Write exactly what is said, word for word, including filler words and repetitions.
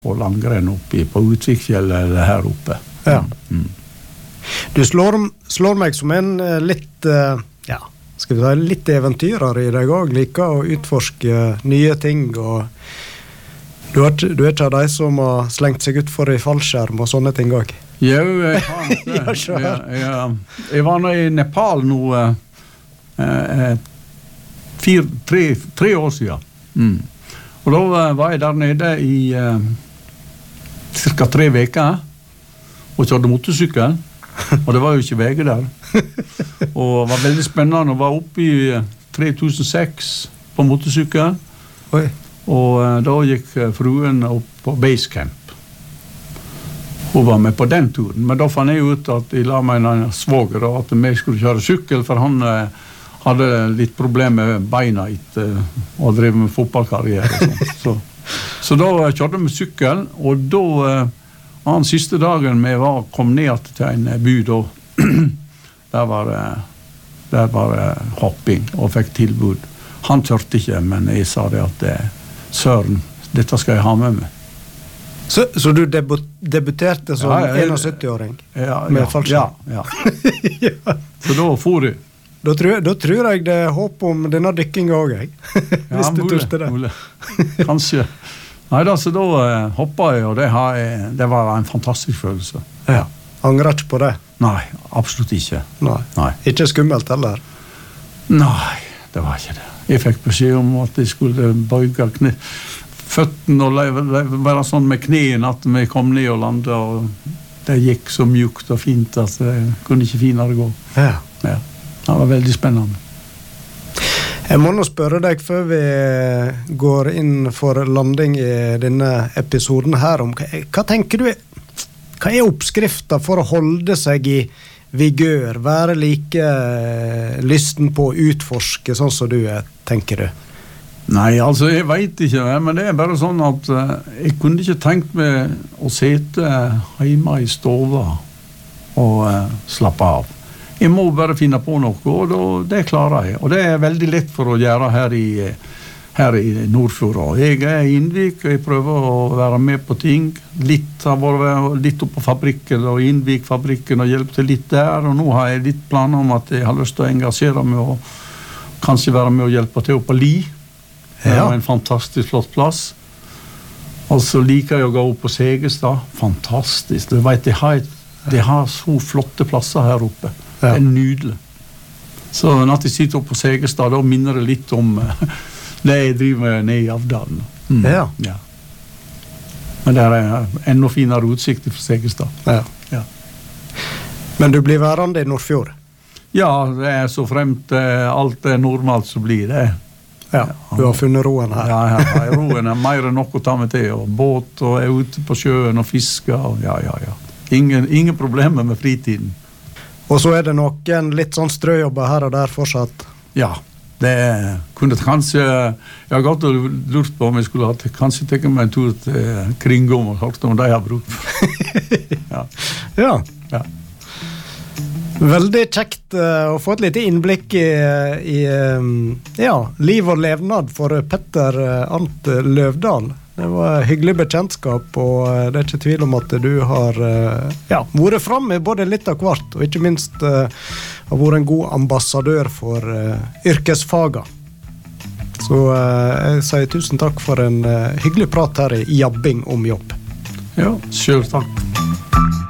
på langrenn oppi på Utvikfjellet eller her oppe. Ja. Mm. Du slår, slår meg som en litt, ja, skal vi si, litt eventyrer i deg også, liker å utforske nye ting, og du er, du er ikke av de som har slengt seg ut for i fallskjerm og sånne ting også. Jo, jeg har det. Ja, så her. jeg, jeg, jeg var nå i Nepal nå eh, fire, tre, tre år siden. Mm. Og da var jeg der nede i eh, cirka tre veker og kjørte motorsykkel. Og det var jo ikke veger der. Og det var veldig spennende. Jeg var oppe i tre tusen seks på motorsykkel. Oi. Og uh, da gikk fruen opp på basecamp. Hun var med på den turen. Men da fant jeg ut at jeg la meg en svoger og at vi skulle kjøre sykkel, for han uh, hadde litt problemer med beina etter uh, å drive med fotballkarriere. Og sånt. Så, så da kjørte vi sykkel, og da... Uh, Den siste dagen vi var, kom ned til en by, da, der var, der var hopping og fikk tilbud. Han tørte ikke, men jeg sa det at søren, dette skal jeg ha med meg. Så, så du debut, debuterte som ja, jeg, syttiåring ja, med ja, fallskjerm? Ja, ja. ja. Så da for jeg. Da tror, da tror jeg det er håp om denne dykkinga også, jeg. Hvis ja, du mulig, tørste det. Mulig. Kanskje. Nei da, så da uh, hoppet jeg, og det, har jeg, det var en fantastisk følelse. Ja. Angrer ikke på det? Nei, absolutt ikke. Nei. Nei. Ikke skummelt heller? Nei, det var ikke det. Jeg fikk beskjed om at jeg skulle bøyge kne, føttene og le, le, være sånn med knien at vi kom ned og landet, og det gikk så mjukt og fint at det kunne ikke finere gå. Ja. Ja. Det var veldig spennende. Jeg må nå spørre deg før vi går inn for landing i denne episoden her om, hva tenker du, hva er oppskriften for å holde seg i vigør, være like lysten på å utforske sånn som du er, tenker du? Nei, altså jeg vet ikke, men det er bare sånn at uh, jeg kunne ikke tenkt meg å sitte hjemme i stova og uh, slappe av. Jeg må bare finne på noe, og da, det klarer jeg. Og det er veldig lett for å gjøre her i, her i Nordfjord. Jeg er i Innvik, og jeg prøver å være med på ting. Litt har vært litt oppe på fabrikken, og Innvik-fabrikken, og hjelpe til litt der. Og nå har jeg litt planer om at jeg har lyst til å engasjere meg, og kanskje være med og hjelpe til oppe på Li. Det er en fantastisk flott plass. Og så liker jeg å gå opp på Segestad. Fantastisk. Du vet, de har, de har så flotte plasser her oppe. Det er nydelig. Så når jeg sitter oppe på Segestad, da minner det litt om uh, det jeg driver med nede i Avdalen. Mm. Ja. Ja. Men det er enda finere utsikt fra Segestad. Ja. Ja. Men du blir værende i Nordfjord? Ja, det er så fremt uh, alt er normalt så blir det. Ja, du har funnet roen her. Ja, ja, roen er mer enn nok å ta med til, og båt, og er ute på sjøen og fisker, og ja, ja, ja. Ingen, ingen problemer med fritiden. Og så er det noen litt sånn strøjobber her og der fortsatt? Ja, det kunne kanskje, jeg har gått og lurt på om jeg skulle ha kanskje tenkt meg en tur til Kringom og hørt om de har brukt. Ja. Ja. Ja. Veldig kjekt uh, å få et lite innblikk i, i um, ja, liv og levnad for Petter uh, Arnt Løvdahl. Det var hyggelig bekjentskap, og uh, det er ikke tvil om at du har uh, ja, vært fremme både litt av hvert, og ikke minst uh, har vært en god ambassadør for uh, yrkesfaga. Så uh, jeg sier tusen takk for en uh, hyggelig prat her i Jabbing om jobb. Ja, selv takk.